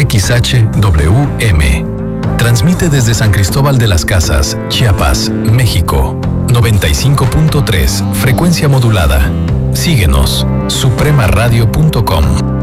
XHWM. Transmite desde San Cristóbal de las Casas, Chiapas, México. 95.3, frecuencia modulada. Síguenos, supremaradio.com.